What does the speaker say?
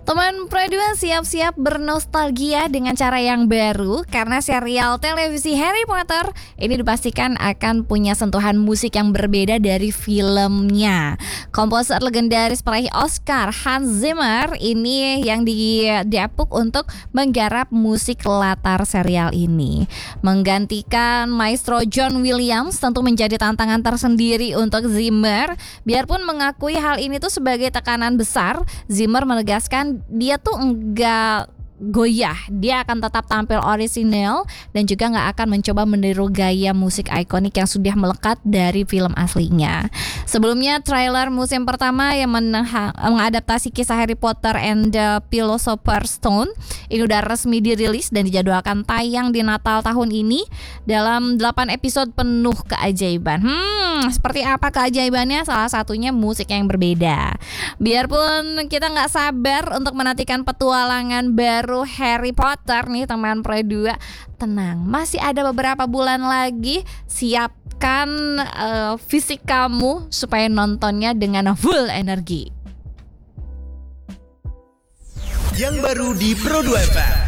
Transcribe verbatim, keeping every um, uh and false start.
Teman Pro dua siap-siap bernostalgia dengan cara yang baru karena serial televisi Harry Potter ini dipastikan akan punya sentuhan musik yang berbeda dari filmnya. Komposer legendaris peraih Oscar Hans Zimmer ini yang didapuk untuk menggarap musik latar serial ini. Menggantikan maestro John Williams tentu menjadi tantangan tersendiri untuk Zimmer. Biarpun mengakui hal ini tuh sebagai tekanan besar, Zimmer menegaskan dia tuh enggak goyah, dia akan tetap tampil orisinal dan juga nggak akan mencoba meniru gaya musik ikonik yang sudah melekat dari film aslinya. Sebelumnya trailer musim pertama yang menha- mengadaptasi kisah Harry Potter and the Philosopher's Stone ini udah resmi dirilis dan dijadwalkan tayang di Natal tahun ini dalam delapan episode penuh keajaiban. Hmm, seperti apa keajaibannya? Salah satunya musik yang berbeda. Biarpun kita nggak sabar untuk menantikan petualangan baru Harry Potter nih teman Pro dua, tenang, masih ada beberapa bulan lagi. Siapkan uh, fisik kamu supaya nontonnya dengan full energi. Yang baru di Pro dua F M.